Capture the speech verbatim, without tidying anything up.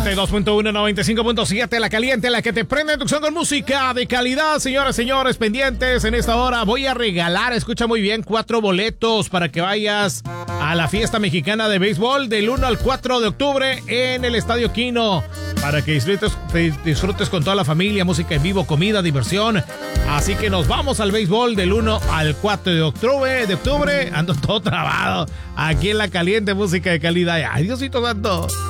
noventa y dos punto uno, noventa y cinco punto siete, La Caliente, la que te prende en tu con música de calidad. Señoras, señores, pendientes en esta hora. Voy a regalar, escucha muy bien, cuatro boletos para que vayas a la fiesta mexicana de béisbol del uno al cuatro de octubre en el Estadio Quino. Para que disfrutes, disfrutes con toda la familia, música en vivo, comida, diversión. Así que nos vamos al béisbol del uno al cuatro de octubre. De octubre, ando todo trabado. Aquí en La Caliente, música de calidad. Ay, Diosito santo.